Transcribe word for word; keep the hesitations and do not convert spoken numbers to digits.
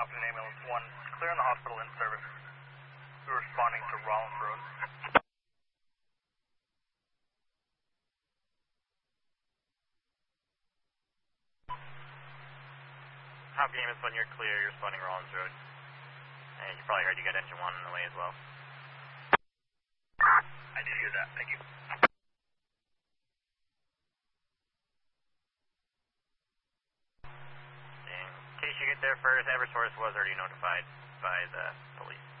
Copy and ambulance one. Clearing the hospital in service. We're responding to Rollins Road. Copy ambulance one, you're clear, you're responding Rollins Road. And you probably heard you got engine one in the way as well. I did hear that, thank you. In case you get there first, Eversource was already notified by the police.